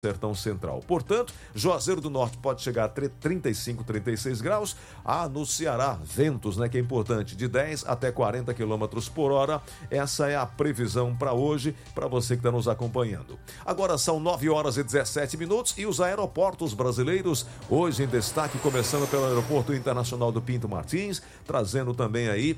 Sertão Central. Portanto, Juazeiro do Norte pode chegar a 35, 36 graus. No Ceará, ventos, que é importante, de 10 até 40 quilômetros por hora. Essa é a previsão para hoje, para você que está nos acompanhando. Agora são 9 horas e 17 minutos e os aeroportos brasileiros, hoje em destaque, começando pelo Aeroporto Internacional do Pinto Martins, trazendo também aí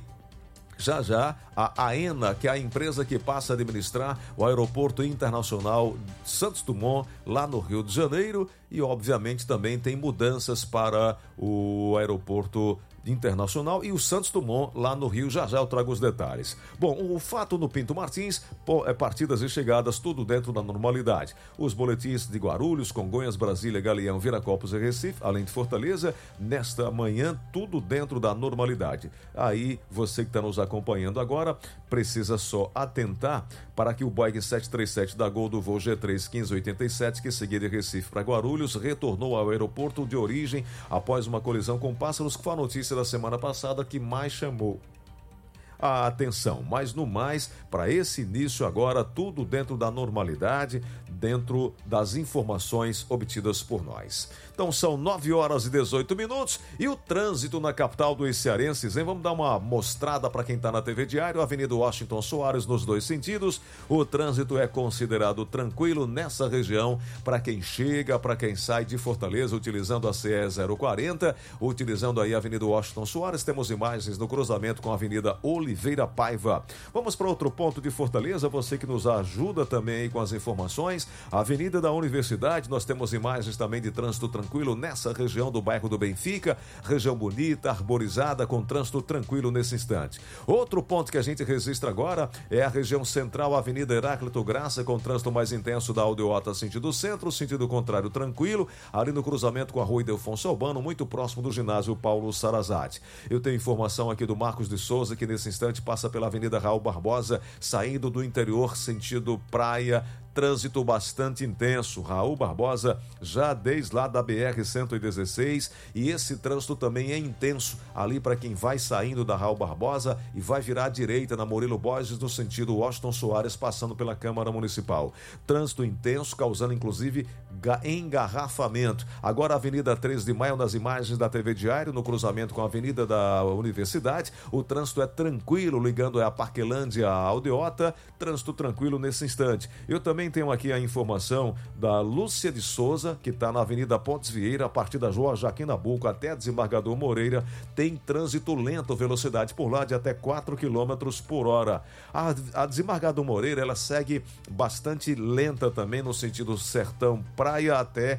já a AENA, que é a empresa que passa a administrar o Aeroporto Internacional Santos Dumont, lá no Rio de Janeiro, e obviamente também tem mudanças para o Aeroporto Internacional e o Santos Dumont lá no Rio. Já eu trago os detalhes. Bom, o fato no Pinto Martins é partidas e chegadas, tudo dentro da normalidade. Os boletins de Guarulhos, Congonhas, Brasília, Galeão, Viracopos e Recife, além de Fortaleza, nesta manhã, tudo dentro da normalidade. Aí, você que está nos acompanhando agora, precisa só atentar para que o Boeing 737 da Gol do voo G3 1587, que seguia de Recife para Guarulhos, retornou ao aeroporto de origem após uma colisão com pássaros, que foi a notícia da semana passada que mais chamou a atenção. Mas no mais, para esse início agora, tudo dentro da normalidade, dentro das informações obtidas por nós. Então são 9 horas e 18 minutos e o trânsito na capital dos cearenses, hein? Vamos dar uma mostrada para quem está na TV Diário. Avenida Washington Soares, nos dois sentidos. O trânsito é considerado tranquilo nessa região para quem chega, para quem sai de Fortaleza utilizando a CE 040, utilizando aí a Avenida Washington Soares. Temos imagens no cruzamento com a Avenida Oliveira Paiva. Vamos para outro ponto de Fortaleza, você que nos ajuda também aí com as informações. A Avenida da Universidade, nós temos imagens também de trânsito tranquilo nessa região do bairro do Benfica, região bonita, arborizada, com trânsito tranquilo nesse instante. Outro ponto que a gente registra agora é a região central, Avenida Heráclito Graça, com trânsito mais intenso da Aldeota sentido centro, sentido contrário tranquilo, ali no cruzamento com a Rua Ildefonso Albano, muito próximo do ginásio Paulo Sarazate. Eu tenho informação aqui do Marcos de Souza, que nesse instante passa pela Avenida Raul Barbosa, saindo do interior sentido praia, trânsito bastante intenso. Raul Barbosa já desde lá da BR-116, e esse trânsito também é intenso ali para quem vai saindo da Raul Barbosa e vai virar à direita na Murilo Borges no sentido Washington Soares, passando pela Câmara Municipal. Trânsito intenso, causando inclusive engarrafamento. Agora a Avenida 13 de Maio, nas imagens da TV Diário, no cruzamento com a Avenida da Universidade, o trânsito é tranquilo, ligando a Parquelândia à Aldeota, trânsito tranquilo nesse instante. Eu também tenho aqui a informação da Lúcia de Souza, que está na Avenida Pontes Vieira, a partir da Rua Joaquim Nabuco até a Desembargador Moreira, tem trânsito lento, velocidade por lá de até 4 km por hora. A Desembargador Moreira, ela segue bastante lenta também no sentido Sertão Praia até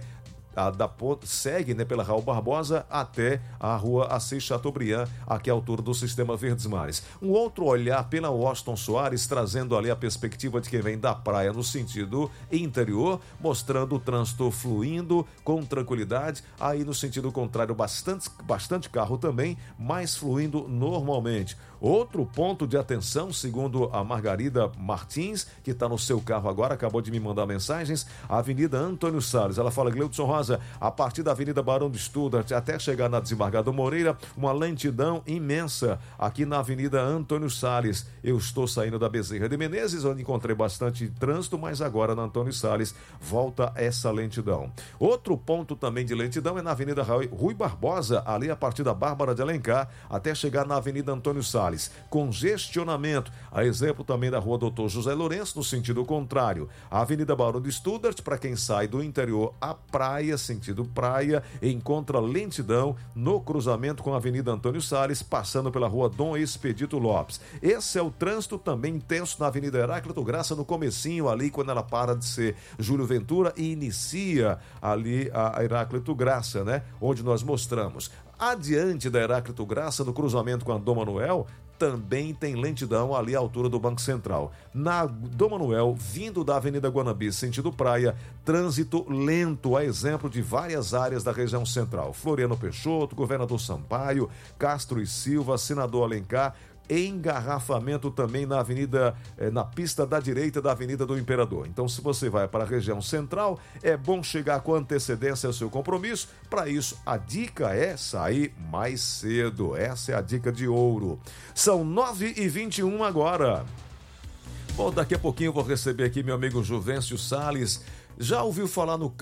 segue pela Raul Barbosa até a Rua Assis Chateaubriand, aqui à altura do Sistema Verdes Mares. Um outro olhar pela Washington Soares, trazendo ali a perspectiva de quem vem da praia no sentido interior, mostrando o trânsito fluindo com tranquilidade. Aí no sentido contrário, bastante carro também, mas fluindo normalmente. Outro ponto de atenção, segundo a Margarida Martins, que está no seu carro agora, acabou de me mandar mensagens, a Avenida Antônio Salles. Ela fala: Gleudson Rosa, a partir da Avenida Barão de Studart até chegar na Desembargador Moreira, uma lentidão imensa aqui na Avenida Antônio Salles. Eu estou saindo da Bezerra de Menezes, onde encontrei bastante trânsito, mas agora na Antônio Salles volta essa lentidão. Outro ponto também de lentidão é na Avenida Rui Barbosa, ali a partir da Bárbara de Alencar até chegar na Avenida Antônio Salles. Congestionamento, a exemplo também da Rua Doutor José Lourenço, no sentido contrário. A Avenida Barão de Studart, para quem sai do interior à praia, sentido praia, encontra lentidão no cruzamento com a Avenida Antônio Salles, passando pela Rua Dom Expedito Lopes. Esse é o trânsito também intenso na Avenida Heráclito Graça, no comecinho ali, quando ela para de ser Júlio Ventura e inicia ali a Heráclito Graça, onde nós mostramos. Adiante da Heráclito Graça, no cruzamento com a Dom Manuel, também tem lentidão ali à altura do Banco Central. Na Dom Manuel, vindo da Avenida Guanambi, sentido praia, trânsito lento, a exemplo de várias áreas da região central. Floriano Peixoto, Governador Sampaio, Castro e Silva, Senador Alencar, engarrafamento também na avenida, na pista da direita da Avenida do Imperador. Então, se você vai para a região central, é bom chegar com antecedência ao seu compromisso. Para isso, a dica é sair mais cedo. Essa é a dica de ouro. São 9h21 agora. Bom, daqui a pouquinho eu vou receber aqui meu amigo Juvencio Salles, Já ouviu falar no